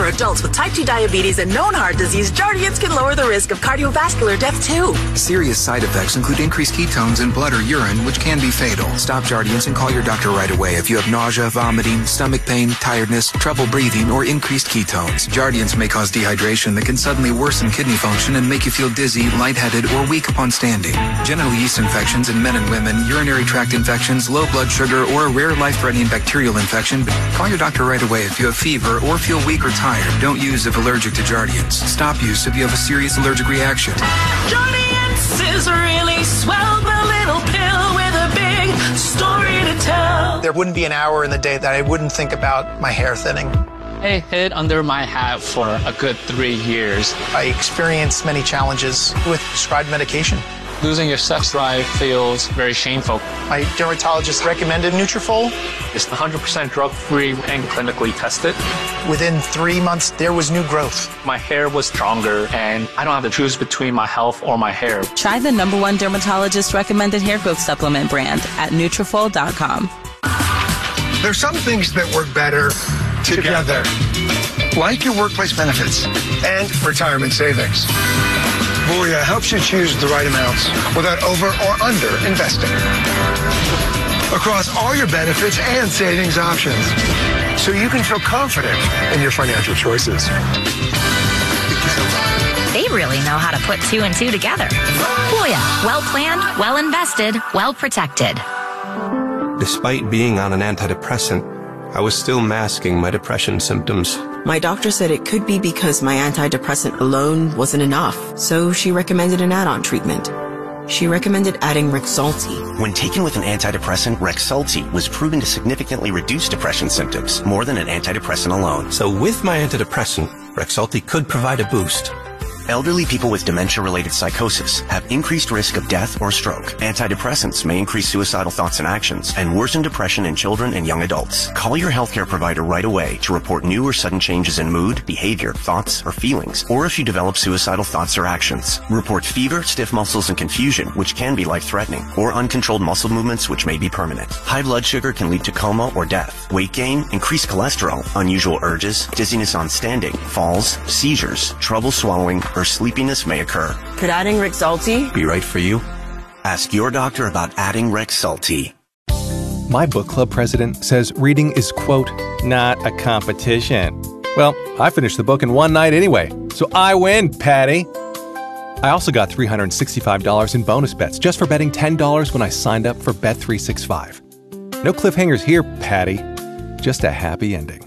for adults with type 2 diabetes and known heart disease, Jardiance can lower the risk of cardiovascular death too. Serious side effects include increased ketones in blood or urine, which can be fatal. Stop Jardiance and call your doctor right away if you have nausea, vomiting, stomach pain, tiredness, trouble breathing, or increased ketones. Jardiance may cause dehydration that can suddenly worsen kidney function and make you feel dizzy, lightheaded, or weak upon standing. Genital yeast infections in men and women, urinary tract infections, low blood sugar, or a rare life-threatening bacterial infection. Call your doctor right away if you have fever or feel weak or tired. Don't use if allergic to Jardiance. Stop use if you have a serious allergic reaction. Jardiance is really swell, the little pill with a big story to tell. There wouldn't be an hour in the day that I wouldn't think about my hair thinning. I hid under my hat for a good 3 years. I experienced many challenges with prescribed medication. Losing your sex drive feels very shameful. My dermatologist recommended Nutrafol. It's 100% drug-free and clinically tested. Within 3 months, there was new growth. My hair was stronger, and I don't have to choose between my health or my hair. Try the #1 dermatologist recommended hair growth supplement brand at Nutrafol.com. There's some things that work better together, like your workplace benefits and retirement savings. Voya helps you choose the right amounts without over or under investing across all your benefits and savings options, so you can feel confident in your financial choices. They really know how to put 2 and 2 together. Voya, well planned, well invested, well protected. Despite being on an antidepressant, I was still masking my depression symptoms. My doctor said it could be because my antidepressant alone wasn't enough, so she recommended an add-on treatment. She recommended adding Rexulti. When taken with an antidepressant, Rexulti was proven to significantly reduce depression symptoms more than an antidepressant alone. So with my antidepressant, Rexulti could provide a boost. Elderly people with dementia-related psychosis have increased risk of death or stroke. Antidepressants may increase suicidal thoughts and actions and worsen depression in children and young adults. Call your healthcare provider right away to report new or sudden changes in mood, behavior, thoughts, or feelings, or if you develop suicidal thoughts or actions. Report fever, stiff muscles, and confusion, which can be life-threatening, or uncontrolled muscle movements, which may be permanent. High blood sugar can lead to coma or death. Weight gain, increased cholesterol, unusual urges, dizziness on standing, falls, seizures, trouble swallowing, or sleepiness may occur. Could adding Rexulti be right for you? Ask your doctor about adding Rexulti. My book club president says reading is, quote, not a competition. Well, I finished the book in one night anyway, so I win, Patty. I also got $365 in bonus bets just for betting $10 when I signed up for Bet365. No cliffhangers here, Patty. Just a happy ending.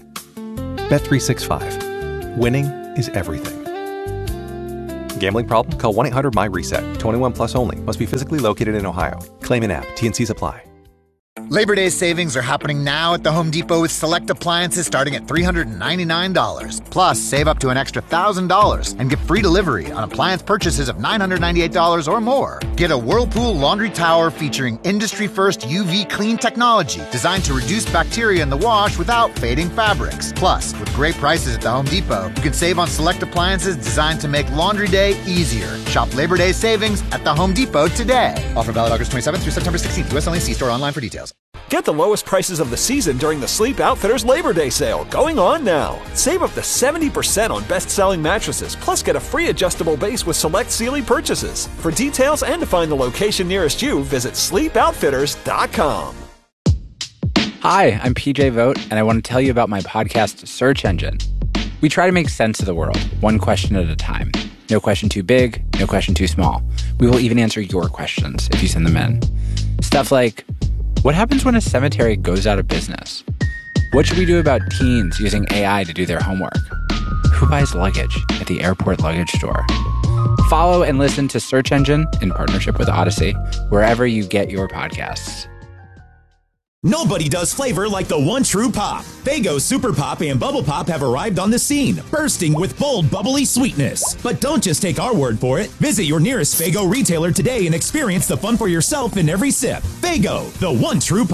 Bet365. Winning is everything. Gambling problem? Call 1-800-MY-RESET. 21 plus only. Must be physically located in Ohio. Claim in app. T&Cs apply. Labor Day savings are happening now at the Home Depot with select appliances starting at $399. Plus, save up to an extra $1,000 and get free delivery on appliance purchases of $998 or more. Get a Whirlpool laundry tower featuring industry-first UV clean technology designed to reduce bacteria in the wash without fading fabrics. Plus, with great prices at the Home Depot, you can save on select appliances designed to make laundry day easier. Shop Labor Day savings at the Home Depot today. Offer valid August 27th through September 16th. U.S. only. See store online for details. Get the lowest prices of the season during the Sleep Outfitters Labor Day sale, going on now. Save up to 70% on best-selling mattresses, plus get a free adjustable base with select Sealy purchases. For details and to find the location nearest you, visit sleepoutfitters.com. Hi, I'm PJ Vogt, and I want to tell you about my podcast, Search Engine. We try to make sense of the world, one question at a time. No question too big, no question too small. We will even answer your questions if you send them in. Stuff like, what happens when a cemetery goes out of business? What should we do about teens using AI to do their homework? Who buys luggage at the airport luggage store? Follow and listen to Search Engine in partnership with Odyssey, wherever you get your podcasts. Nobody does flavor like the one true pop. Faygo Super Pop and Bubble Pop have arrived on the scene, bursting with bold, bubbly sweetness. But don't just take our word for it. Visit your nearest Faygo retailer today and experience the fun for yourself in every sip. Faygo, the one true pop.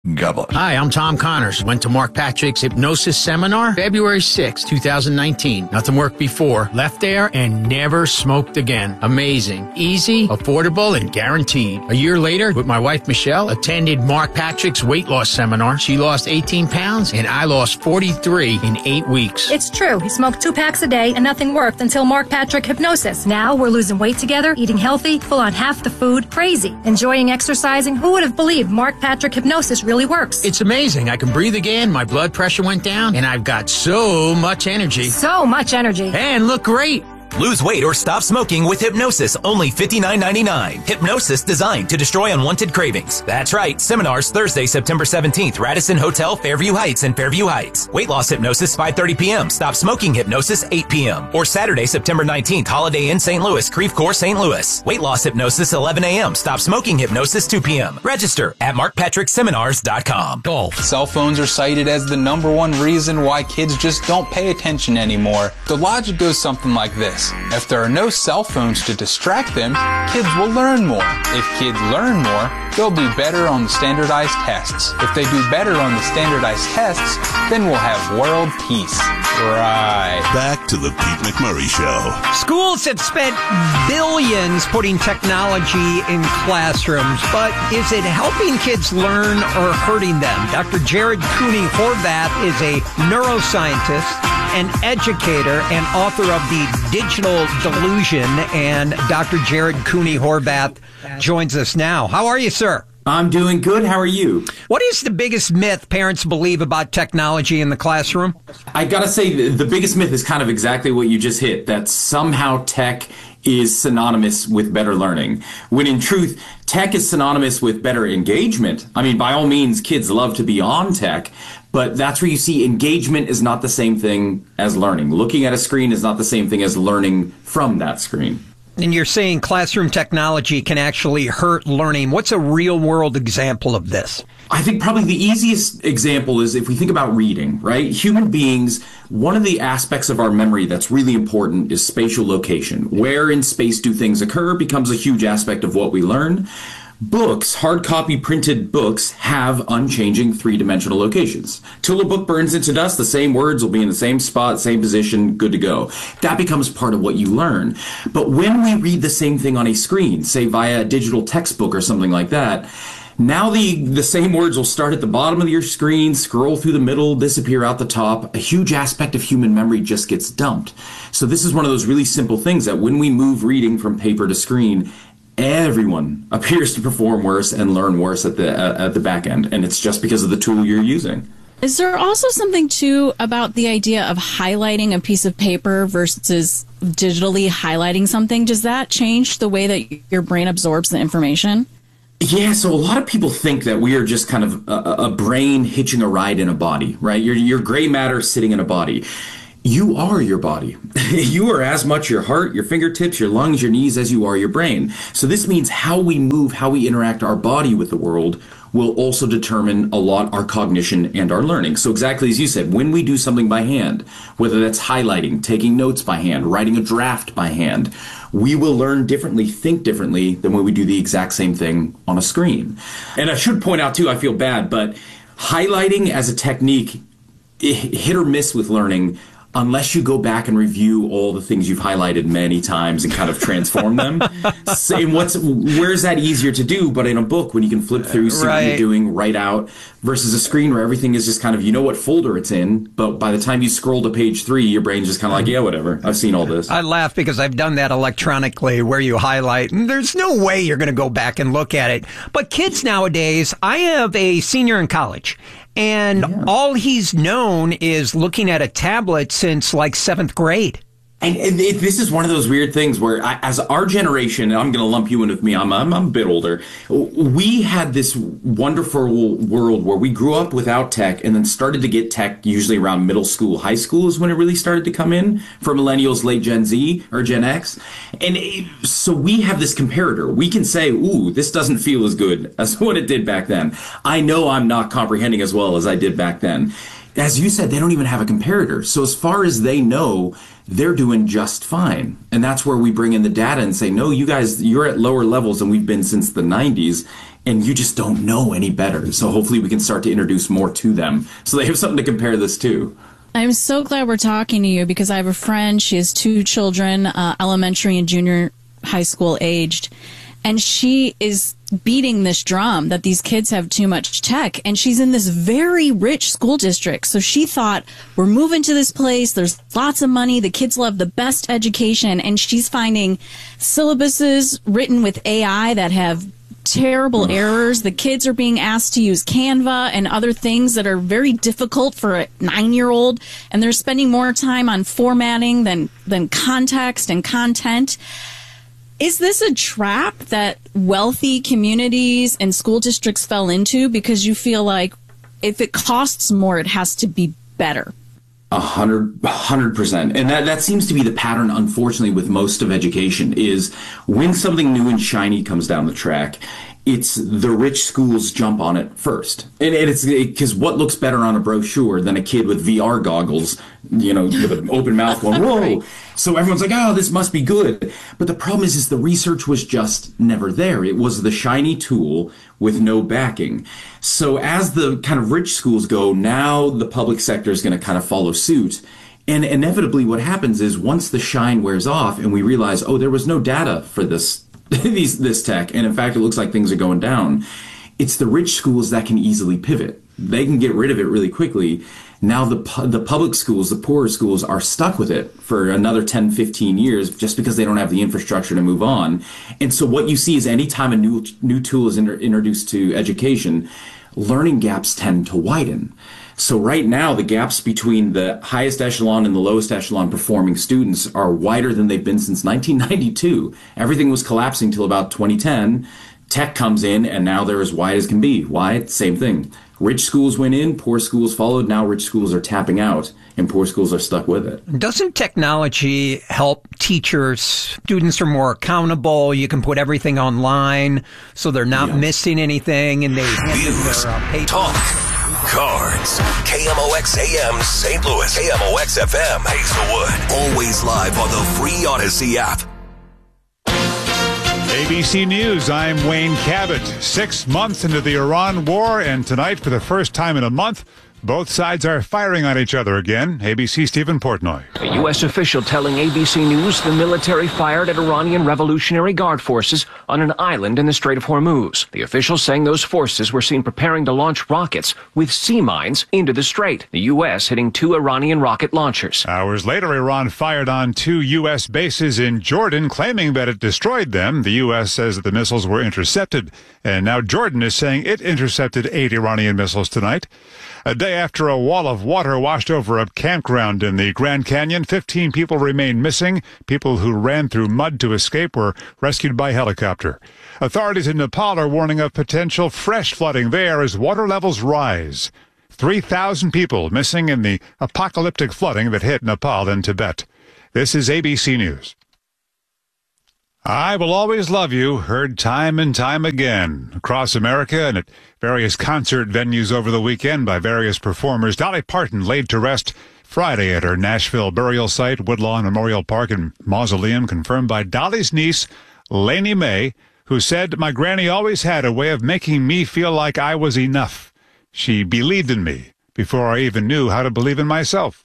Gobble. Hi, I'm Tom Connors. Went to Mark Patrick's hypnosis seminar February 6, 2019. Nothing worked before. Left there and never smoked again. Amazing. Easy, affordable, and guaranteed. A year later, with my wife Michelle, attended Mark Patrick's weight loss seminar. She lost 18 pounds and I lost 43 in 8 weeks. It's true. He smoked 2 packs a day and nothing worked until Mark Patrick Hypnosis. Now we're losing weight together, eating healthy, full on half the food, crazy. Enjoying exercising. Who would have believed Mark Patrick Hypnosis really works? It's amazing. I can breathe again, my blood pressure went down, and I've got so much energy. So much energy. And look great. Lose weight or stop smoking with Hypnosis, only $59.99. Hypnosis designed to destroy unwanted cravings. That's right. Seminars Thursday, September 17th, Radisson Hotel, Fairview Heights in Fairview Heights. Weight loss hypnosis, 5:30 p.m. Stop smoking hypnosis, 8 p.m. Or Saturday, September 19th, Holiday Inn St. Louis, Creve Coeur, St. Louis. Weight loss hypnosis, 11 a.m. Stop smoking hypnosis, 2 p.m. Register at markpatrickseminars.com. Golf. Cell phones are cited as the #1 reason why kids just don't pay attention anymore. The logic goes something like this. If there are no cell phones to distract them, kids will learn more. If kids learn more, they'll do better on the standardized tests. If they do better on the standardized tests, then we'll have world peace. Right. Back to the Pete McMurray Show. Schools have spent billions putting technology in classrooms, but is it helping kids learn or hurting them? Dr. Jared Cooney Horvath is a neuroscientist, an educator, and author of The Digital Delusion. And Dr. Jared Cooney Horvath joins us now. How are you, sir? I'm doing good. How are you? What is the biggest myth parents believe about technology in the classroom? I gotta say, the biggest myth is kind of exactly what you just hit, that somehow tech is synonymous with better learning, when in truth, tech is synonymous with better engagement. I mean, by all means, kids love to be on tech, but that's where you see engagement is not the same thing as learning. Looking at a screen is not the same thing as learning from that screen. And you're saying classroom technology can actually hurt learning. What's a real-world example of this? I think probably the easiest example is if we think about reading, right? Human beings, one of the aspects of our memory that's really important is spatial location. Where in space do things occur becomes a huge aspect of what we learn. Books, hard copy printed books, have unchanging three-dimensional locations. Till a book burns into dust, the same words will be in the same spot, same position, good to go. That becomes part of what you learn. But when we read the same thing on a screen, say via a digital textbook or something like that, now the same words will start at the bottom of your screen, scroll through the middle, disappear out the top. A huge aspect of human memory just gets dumped. So this is one of those really simple things that when we move reading from paper to screen, everyone appears to perform worse and learn worse at the back end, and it's just because of the tool you're using. Is there also something, too, about the idea of highlighting a piece of paper versus digitally highlighting something? Does that change the way that your brain absorbs the information? Yeah, so a lot of people think that we are just kind of a brain hitching a ride in a body, right? Your gray matter sitting in a body. You are your body. You are as much your heart, your fingertips, your lungs, your knees as you are your brain. So this means how we move, how we interact our body with the world will also determine a lot our cognition and our learning. So exactly as you said, when we do something by hand, whether that's highlighting, taking notes by hand, writing a draft by hand, we will learn differently, think differently than when we do the exact same thing on a screen. And I should point out too, I feel bad, but highlighting as a technique, hit or miss with learning, unless you go back and review all the things you've highlighted many times and kind of transform them. Where's that easier to do? But in a book, when you can flip through, see what you're doing, write out, versus a screen where everything is just kind of, you know what folder it's in, but by the time you scroll to page 3, your brain's just kind of like, yeah, whatever. I've seen all this. I laugh because I've done that electronically where you highlight, and there's no way you're going to go back and look at it. But kids nowadays, I have a senior in college, and all he's known is looking at a tablet since like 7th grade. And this is one of those weird things where, as our generation, and I'm going to lump you in with me, I'm a bit older, we had this wonderful world where we grew up without tech and then started to get tech usually around middle school. High school is when it really started to come in for millennials, late Gen Z or Gen X. And so we have this comparator. We can say, ooh, this doesn't feel as good as what it did back then. I know I'm not comprehending as well as I did back then. As you said, they don't even have a comparator. So as far as they know, they're doing just fine. And that's where we bring in the data and say, no, you guys, you're at lower levels than we've been since the 90s. and you just don't know any better. So hopefully we can start to introduce more to them so they have something to compare this to. I'm so glad we're talking to you because I have a friend. She has 2 children, elementary and junior high school aged, and she is beating this drum that these kids have too much tech, and she's in this very rich school district. So she thought, we're moving to this place, there's lots of money, the kids love the best education, and she's finding syllabuses written with AI that have terrible errors. The kids are being asked to use Canva and other things that are very difficult for a 9-year-old, and they're spending more time on formatting than context and content. Is this a trap that wealthy communities and school districts fell into because you feel like if it costs more, it has to be better? 100%. And that seems to be the pattern, unfortunately, with most of education, is when something new and shiny comes down the track, it's the rich schools jump on it first. And it's because what looks better on a brochure than a kid with VR goggles, with an open mouth going, whoa. Right. So everyone's like, oh, this must be good. But the problem is the research was just never there. It was the shiny tool with no backing. So as the kind of rich schools go, now the public sector is going to kind of follow suit. And inevitably what happens is once the shine wears off and we realize, oh, there was no data for this tech, and in fact, it looks like things are going down, it's the rich schools that can easily pivot. They can get rid of it really quickly. Now the public schools, the poorer schools, are stuck with it for another 10, 15 years just because they don't have the infrastructure to move on. And so what you see is anytime a new tool is introduced to education, learning gaps tend to widen. So right now, the gaps between the highest echelon and the lowest echelon performing students are wider than they've been since 1992. Everything was collapsing till about 2010. Tech comes in, and now they're as wide as can be. Why? Same thing. Rich schools went in, poor schools followed. Now rich schools are tapping out, and poor schools are stuck with it. Doesn't technology help teachers? Students are more accountable. You can put everything online, so they're not missing anything, and they News, talk, cards. KMOX AM St. Louis, KMOX FM Hazelwood. Always live on the free Odyssey app. ABC News, I'm Wayne Cabot. 6 months into the Iran war, and tonight, for the first time in a month, both sides are firing on each other again. ABC Stephen Portnoy. A U.S. official telling ABC News the military fired at Iranian Revolutionary Guard forces on an island in the Strait of Hormuz. The official saying those forces were seen preparing to launch rockets with sea mines into the strait. The U.S. hitting 2 Iranian rocket launchers. Hours later, Iran fired on 2 U.S. bases in Jordan, claiming that it destroyed them. The U.S. says that the missiles were intercepted. And now Jordan is saying it intercepted 8 Iranian missiles tonight. A day after a wall of water washed over a campground in the Grand Canyon, 15 people remain missing. People who ran through mud to escape were rescued by helicopter. Authorities in Nepal are warning of potential fresh flooding there as water levels rise. 3,000 people missing in the apocalyptic flooding that hit Nepal and Tibet. This is ABC News. I Will Always Love You, heard time and time again across America and at various concert venues over the weekend by various performers. Dolly Parton laid to rest Friday at her Nashville burial site, Woodlawn Memorial Park and Mausoleum, confirmed by Dolly's niece, Lainey May, who said, "My granny always had a way of making me feel like I was enough. She believed in me before I even knew how to believe in myself."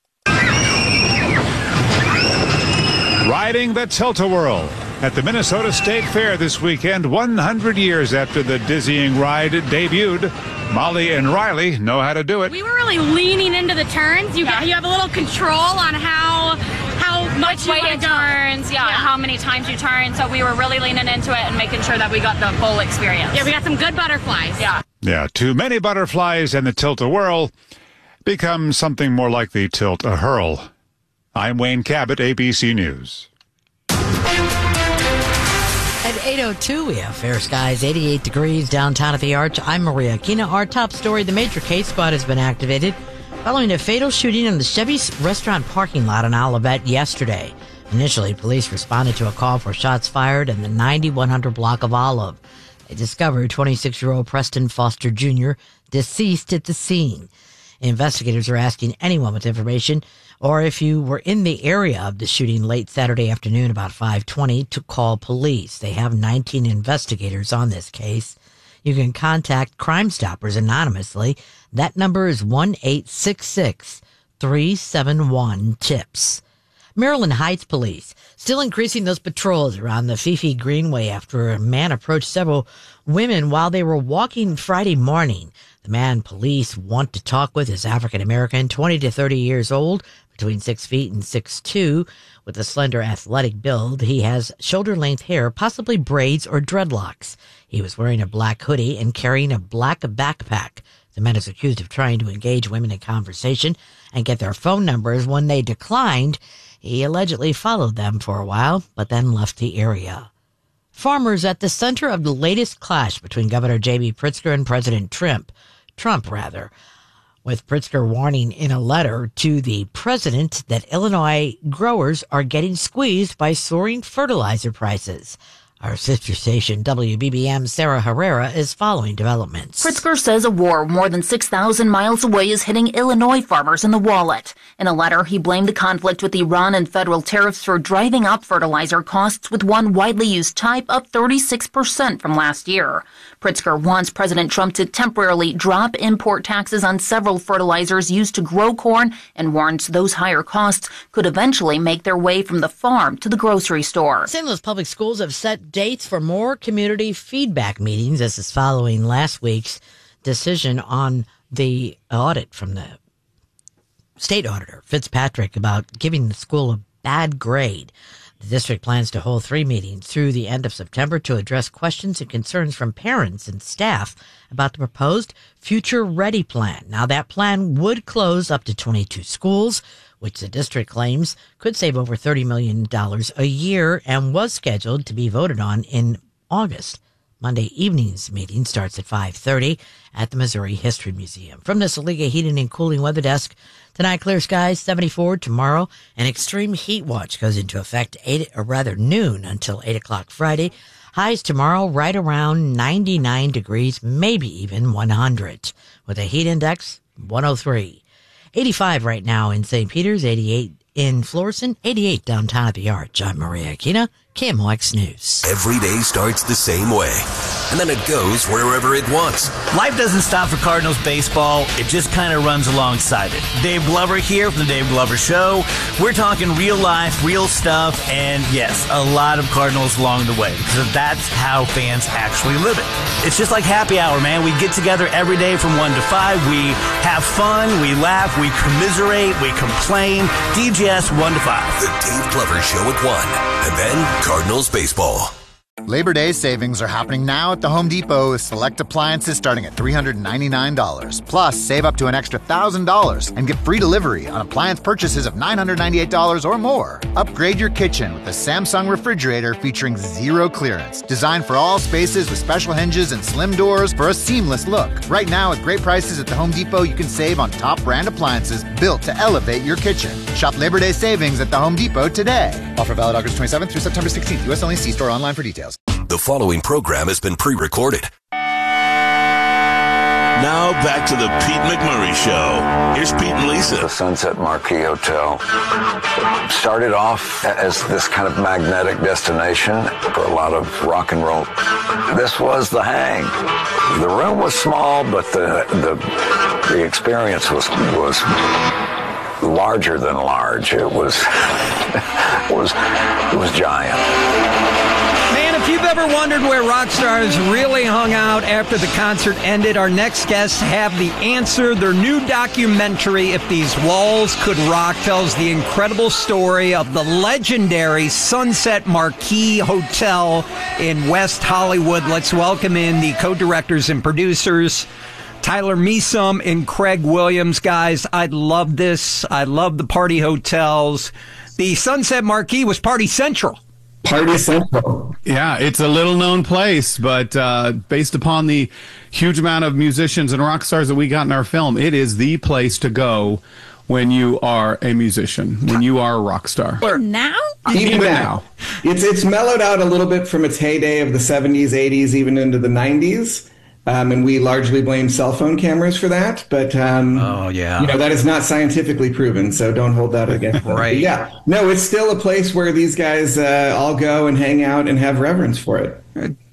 Riding the Tilt-A-Whirl at the Minnesota State Fair this weekend, 100 years after the dizzying ride debuted. Molly and Riley know how to do it. We were really leaning into the turns. You have a little control on how much way it turns, how many times you turn. So we were really leaning into it and making sure that we got the full experience. Yeah, we got some good butterflies. Yeah, too many butterflies and the Tilt-A-Whirl becomes something more like the Tilt-A-Hurl. I'm Wayne Cabot, ABC News. At 8:02, we have fair skies, 88 degrees downtown at the Arch. I'm Maria Aquina. Our top story, the major case squad has been activated following a fatal shooting in the Chevy's restaurant parking lot in Olivet yesterday. Initially, police responded to a call for shots fired in the 9100 block of Olive. They discovered 26-year-old Preston Foster Jr. deceased at the scene. Investigators are asking anyone with information or if you were in the area of the shooting late Saturday afternoon about 5:20 to call police. They have 19 investigators on this case. You can contact Crime Stoppers anonymously. That number is 1-866-371-TIPS. Maryland Heights Police still increasing those patrols around the Fifi Greenway after a man approached several women while they were walking Friday morning. The man police want to talk with is African-American, 20 to 30 years old, between 6 feet and 6'2", with a slender athletic build. He has shoulder-length hair, possibly braids or dreadlocks. He was wearing a black hoodie and carrying a black backpack. The man is accused of trying to engage women in conversation and get their phone numbers. When they declined, he allegedly followed them for a while, but then left the area. Farmers at the center of the latest clash between Governor J.B. Pritzker and President Trump, with Pritzker warning in a letter to the president that Illinois growers are getting squeezed by soaring fertilizer prices. Our sister station, WBBM Sarah Herrera, is following developments. Pritzker says a war more than 6,000 miles away is hitting Illinois farmers in the wallet. In a letter, he blamed the conflict with Iran and federal tariffs for driving up fertilizer costs, with one widely used type up 36% from last year. Pritzker wants President Trump to temporarily drop import taxes on several fertilizers used to grow corn and warns those higher costs could eventually make their way from the farm to the grocery store. St. Louis Public Schools have set dates for more community feedback meetings. This is following last week's decision on the audit from the state auditor, Fitzpatrick, about giving the school a bad grade. The district plans to hold 3 meetings through the end of September to address questions and concerns from parents and staff about the proposed Future Ready plan. Now, that plan would close up to 22 schools, which the district claims could save over $30 million a year, and was scheduled to be voted on in August. Monday evening's meeting starts at 5:30 at the Missouri History Museum. From the Saliga Heating and Cooling Weather Desk, tonight clear skies, 74. Tomorrow, an extreme heat watch goes into effect noon until 8 o'clock Friday. Highs tomorrow right around 99 degrees, maybe even 100, with a heat index 103. 85 right now in St. Peter's, 88 in Florissant, 88 downtown at the Arch. I'm Maria Aquina, KMOX News. Every day starts the same way, and then it goes wherever it wants. Life doesn't stop for Cardinals baseball. It just kind of runs alongside it. Dave Glover here from the Dave Glover Show. We're talking real life, real stuff, and yes, a lot of Cardinals along the way, because that's how fans actually live it. It's just like happy hour, man. We get together every day from 1 to 5. We have fun, we laugh, we commiserate, we complain. DGS 1 to 5. The Dave Glover Show at 1. And then Cardinals baseball. Labor Day savings are happening now at the Home Depot with select appliances starting at $399. Plus, save up to an extra $1,000 and get free delivery on appliance purchases of $998 or more. Upgrade your kitchen with a Samsung refrigerator featuring zero clearance. Designed for all spaces with special hinges and slim doors for a seamless look. Right now, at great prices at the Home Depot, you can save on top brand appliances built to elevate your kitchen. Shop Labor Day savings at the Home Depot today. Offer valid August 27th through September 16th. U.S. only. See store online for details. The following program has been pre-recorded. Now back to the Pete McMurray Show. Here's Pete and Lisa. The Sunset Marquis Hotel started off as this kind of magnetic destination for a lot of rock and roll. This was the hang. The room was small, but the experience was larger than large. It was giant. Man, if you've ever wondered where rock stars really hung out after the concert ended, our next guests have the answer. Their new documentary, If These Walls Could Rock, tells the incredible story of the legendary Sunset Marquis Hotel in West Hollywood. Let's welcome in the co-directors and producers, Tyler Measom and Craig Williams. Guys, I love this. I love the party hotels. The Sunset Marquis was Party Central. Party Central. Yeah, it's a little-known place, but based upon the huge amount of musicians and rock stars that we got in our film, it is the place to go when you are a musician, when you are a rock star. Now? Even now. It's mellowed out a little bit from its heyday of the 70s, 80s, even into the 90s. And we largely blame cell phone cameras for that. But, that is not scientifically proven, so don't hold that against them. Right. Yeah. No, it's still a place where these guys all go and hang out and have reverence for it.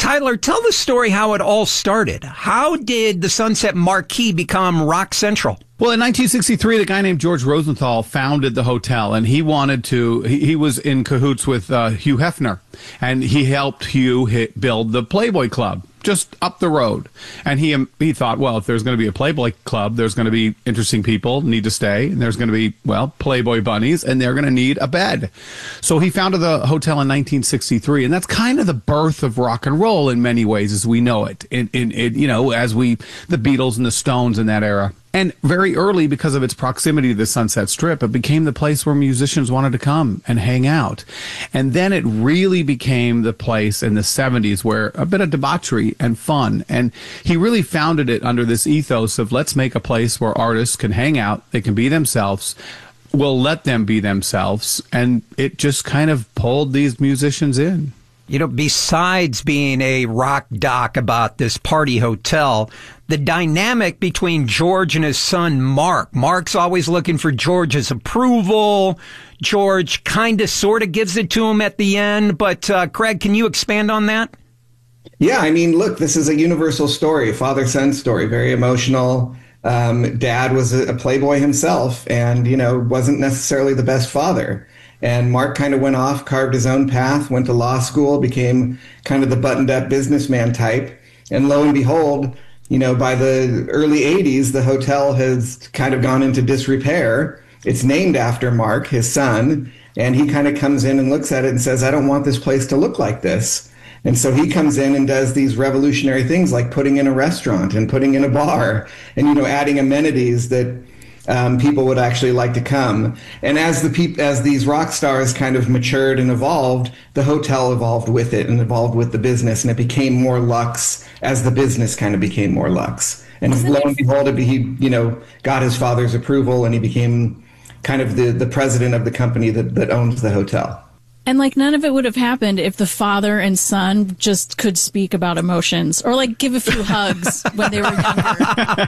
Tyler, tell the story how it all started. How did the Sunset Marquis become Rock Central? Well, in 1963, the guy named George Rosenthal founded the hotel, and he wanted to, he was in cahoots with Hugh Hefner, and he helped Hugh build the Playboy Club just up the road. And he thought, well, if there's going to be a Playboy Club, there's going to be interesting people need to stay, and there's going to be, well, Playboy bunnies, and they're going to need a bed. So he founded the hotel in 1963, and that's kind of the birth of rock and roll in many ways as we know it, the Beatles and the Stones in that era. And very early, because of its proximity to the Sunset Strip, it became the place where musicians wanted to come and hang out. And then it really became the place in the 70s where a bit of debauchery and fun. And he really founded it under this ethos of let's make a place where artists can hang out, they can be themselves, we'll let them be themselves. And it just kind of pulled these musicians in. You know, besides being a rock doc about this party hotel, the dynamic between George and his son, Mark's always looking for George's approval. George kind of sort of gives it to him at the end. But Craig, can you expand on that? Yeah, I mean, look, this is a universal story, father-son story, very emotional. Dad was a playboy himself and, wasn't necessarily the best father. And Mark kind of went off, carved his own path, went to law school, became kind of the buttoned-up businessman type. And lo and behold, by the early 80s, the hotel has kind of gone into disrepair. It's named after Mark, his son, and he kind of comes in and looks at it and says, I don't want this place to look like this. And so he comes in and does these revolutionary things like putting in a restaurant and putting in a bar and, adding amenities that people would actually like to come. And as these rock stars kind of matured and evolved, the hotel evolved with it and evolved with the business, and it became more luxe as the business kind of became more luxe. And lo and behold, he got his father's approval, and he became kind of the president of the company that owns the hotel. And none of it would have happened if the father and son just could speak about emotions or give a few hugs when they were younger.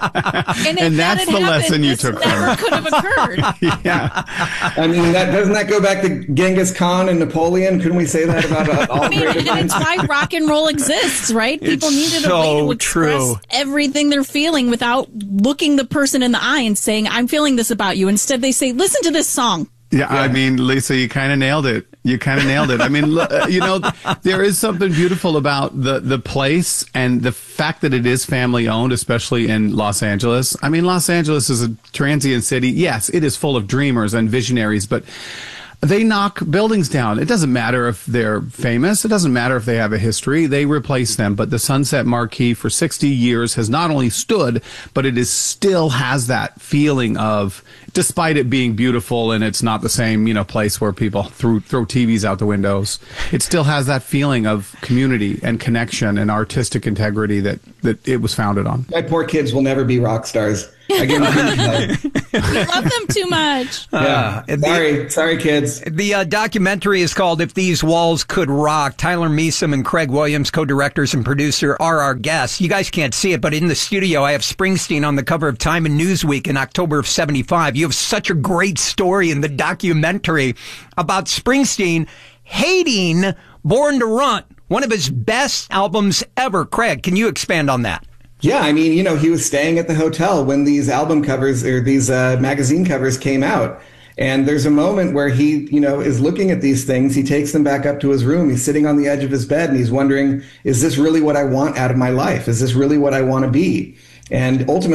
And that's the lesson you took from it. Could have occurred. Yeah. I mean, doesn't that go back to Genghis Khan and Napoleon? Couldn't we say that about all and it's why rock and roll exists, right? People needed a way to express everything they're feeling without looking the person in the eye and saying, I'm feeling this about you. Instead, they say, listen to this song. Yeah, I mean, Lisa, you kind of nailed it. I mean, there is something beautiful about the place and the fact that it is family owned, especially in Los Angeles. I mean, Los Angeles is a transient city. Yes, it is full of dreamers and visionaries, but they knock buildings down. It doesn't matter if they're famous. It doesn't matter if they have a history. They replace them. But the Sunset Marquis for 60 years has not only stood, but it still has that feeling of, despite it being beautiful and it's not the same, place where people throw TVs out the windows, it still has that feeling of community and connection and artistic integrity that it was founded on. My poor kids will never be rock stars. I guarantee we love them too much. Sorry, kids. The documentary is called If These Walls Could Rock. Tyler Measom and Craig Williams, co-directors and producer, are our guests. You guys can't see it, but in the studio, I have Springsteen on the cover of Time and Newsweek in October of '75. You have such a great story in the documentary about Springsteen hating Born to Run, one of his best albums ever. Craig, can you expand on that? Yeah, I mean, he was staying at the hotel when these album covers or these magazine covers came out. And there's a moment where he, is looking at these things. He takes them back up to his room. He's sitting on the edge of his bed and he's wondering, is this really what I want out of my life? Is this really what I want to be? And ultimately,